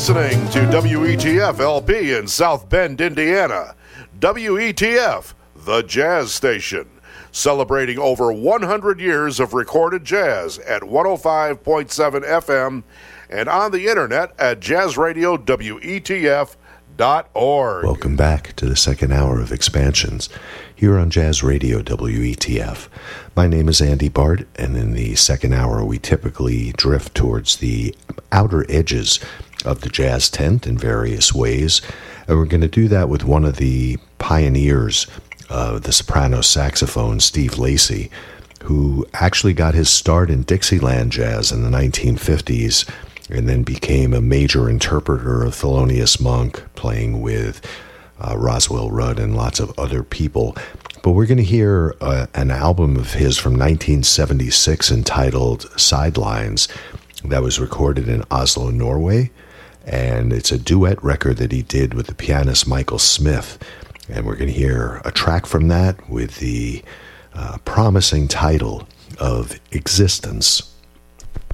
listening to WETF LP in South Bend, Indiana. WETF, the jazz station, celebrating over 100 years of recorded jazz at 105.7 FM and on the internet at jazzradiowetf.org. Welcome back to the second hour of Expansions here on Jazz Radio WETF. My name is Andy Bart, and in the second hour we typically drift towards the outer edges of the jazz tent in various ways, and we're going to do that with one of the pioneers of the soprano saxophone, Steve Lacy, who actually got his start in Dixieland jazz in the 1950s and then became a major interpreter of Thelonious Monk, playing with Roswell Rudd and lots of other people. But we're going to hear an album of his from 1976 entitled Sidelines that was recorded in Oslo, Norway, and it's a duet record that he did with the pianist Michael Smith. And we're going to hear a track from that with the promising title of Existence.